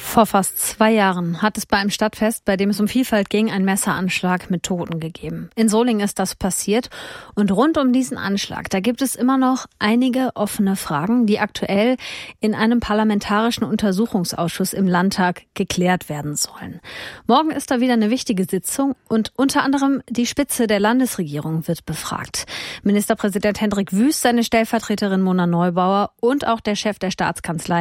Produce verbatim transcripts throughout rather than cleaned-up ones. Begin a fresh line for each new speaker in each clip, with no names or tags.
Vor fast zwei Jahren hat es bei einem Stadtfest, bei dem es um Vielfalt ging, einen Messeranschlag mit Toten gegeben. In Solingen ist das passiert. Und rund um diesen Anschlag, da gibt es immer noch einige offene Fragen, die aktuell in einem parlamentarischen Untersuchungsausschuss im Landtag geklärt werden sollen. Morgen ist da wieder eine wichtige Sitzung und unter anderem die Spitze der Landesregierung wird befragt. Ministerpräsident Hendrik Wüst, seine Stellvertreterin Mona Neubauer und auch der Chef der Staatskanzlei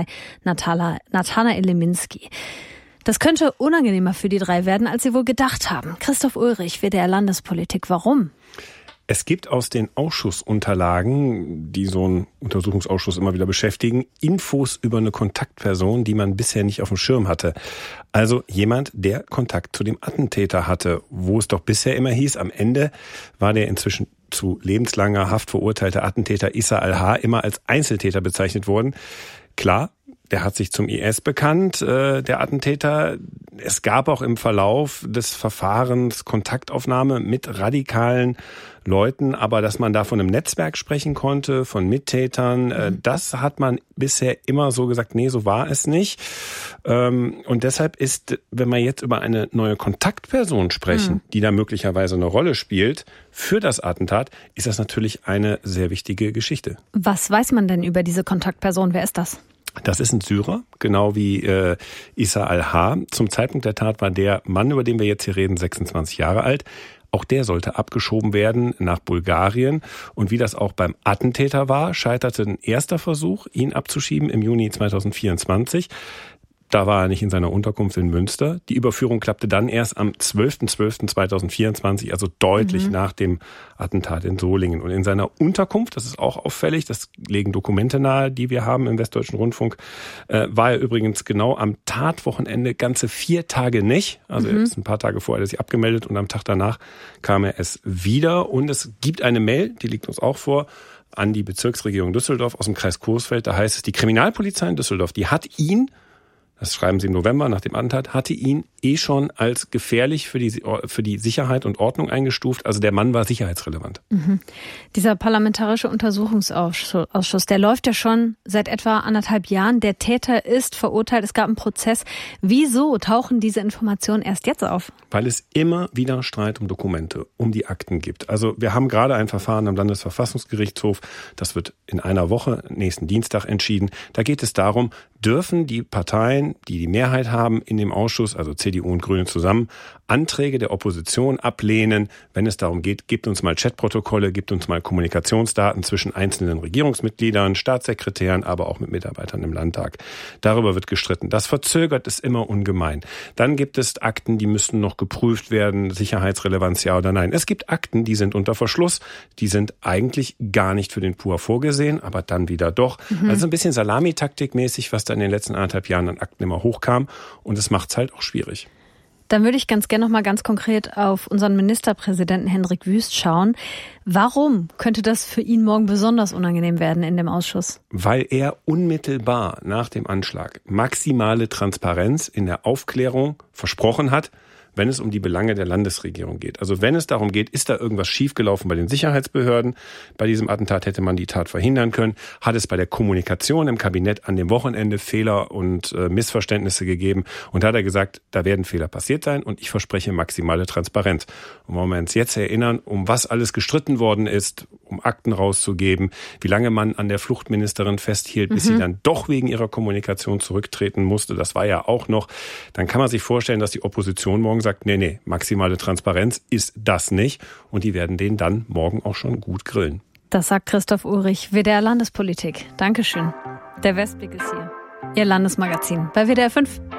Nathanael Leminski. Das könnte unangenehmer für die drei werden, als sie wohl gedacht haben. Christoph Ulrich, W D R Landespolitik. Warum?
Es gibt aus den Ausschussunterlagen, die so einen Untersuchungsausschuss immer wieder beschäftigen, Infos über eine Kontaktperson, die man bisher nicht auf dem Schirm hatte. Also jemand, der Kontakt zu dem Attentäter hatte, wo es doch bisher immer hieß, am Ende war der inzwischen zu lebenslanger Haft verurteilte Attentäter Issa Al-H immer als Einzeltäter bezeichnet worden. Klar, der hat sich zum I S bekannt, äh, der Attentäter. Es gab auch im Verlauf des Verfahrens Kontaktaufnahme mit radikalen Leuten, aber dass man da von einem Netzwerk sprechen konnte, von Mittätern, äh, das hat man bisher immer so gesagt, nee, so war es nicht. Ähm, und deshalb ist, wenn wir jetzt über eine neue Kontaktperson sprechen, mhm. die da möglicherweise eine Rolle spielt für das Attentat, ist das natürlich eine sehr wichtige Geschichte.
Was weiß man denn über diese Kontaktperson? Wer ist das?
Das ist ein Syrer, genau wie äh, Issa Al-H. Zum Zeitpunkt der Tat war der Mann, über den wir jetzt hier reden, sechsundzwanzig Jahre alt. Auch der sollte abgeschoben werden nach Bulgarien. Und wie das auch beim Attentäter war, scheiterte ein erster Versuch, ihn abzuschieben im Juni zweitausendvierundzwanzig. Da war er nicht in seiner Unterkunft in Münster. Die Überführung klappte dann erst am zwölfter zwölfter zweitausendvierundzwanzig, also deutlich mhm. nach dem Attentat in Solingen. Und in seiner Unterkunft, das ist auch auffällig, das legen Dokumente nahe, die wir haben im Westdeutschen Rundfunk, äh, war er übrigens genau am Tatwochenende ganze vier Tage nicht. Also mhm. er ist ein paar Tage vorher sich abgemeldet und am Tag danach kam er es wieder. Und es gibt eine Mail, die liegt uns auch vor, an die Bezirksregierung Düsseldorf aus dem Kreis Coesfeld. Da heißt es, die Kriminalpolizei in Düsseldorf, die hat ihn, das schreiben sie im November nach dem Attentat, hatte ihn eh schon als gefährlich für die, für die Sicherheit und Ordnung eingestuft. Also der Mann war sicherheitsrelevant.
Mhm. Dieser parlamentarische Untersuchungsausschuss, der läuft ja schon seit etwa anderthalb Jahren. Der Täter ist verurteilt. Es gab einen Prozess. Wieso tauchen diese Informationen erst jetzt auf?
Weil es immer wieder Streit um Dokumente, um die Akten gibt. Also wir haben gerade ein Verfahren am Landesverfassungsgerichtshof. Das wird in einer Woche, nächsten Dienstag, entschieden. Da geht es darum, dürfen die Parteien, die die Mehrheit haben in dem Ausschuss, also C D U und Grüne zusammen, Anträge der Opposition ablehnen, wenn es darum geht, gebt uns mal Chatprotokolle, gebt uns mal Kommunikationsdaten zwischen einzelnen Regierungsmitgliedern, Staatssekretären, aber auch mit Mitarbeitern im Landtag. Darüber wird gestritten. Das verzögert es immer ungemein. Dann gibt es Akten, die müssen noch geprüft werden, Sicherheitsrelevanz ja oder nein. Es gibt Akten, die sind unter Verschluss, die sind eigentlich gar nicht für den P U A vorgesehen, aber dann wieder doch. Mhm. Also ein bisschen Salamitaktikmäßig, was da in den letzten anderthalb Jahren an Akten immer hochkam, und es macht es halt auch schwierig.
Dann würde ich ganz gerne noch mal ganz konkret auf unseren Ministerpräsidenten Hendrik Wüst schauen. Warum könnte das für ihn morgen besonders unangenehm werden in dem Ausschuss?
Weil er unmittelbar nach dem Anschlag maximale Transparenz in der Aufklärung versprochen hat, wenn es um die Belange der Landesregierung geht. Also wenn es darum geht, ist da irgendwas schiefgelaufen bei den Sicherheitsbehörden? Bei diesem Attentat hätte man die Tat verhindern können. Hat es bei der Kommunikation im Kabinett an dem Wochenende Fehler und äh, Missverständnisse gegeben? Und da hat er gesagt, da werden Fehler passiert sein und ich verspreche maximale Transparenz. Und wollen wir uns jetzt erinnern, um was alles gestritten worden ist, um Akten rauszugeben, wie lange man an der Fluchtministerin festhielt, bis mhm. sie dann doch wegen ihrer Kommunikation zurücktreten musste. Das war ja auch noch. Dann kann man sich vorstellen, dass die Opposition morgen sagt, nee, nee, maximale Transparenz ist das nicht. Und die werden den dann morgen auch schon gut grillen.
Das sagt Christoph Ulrich, W D R Landespolitik. Dankeschön. Der Westblick ist hier. Ihr Landesmagazin bei W D R fünf.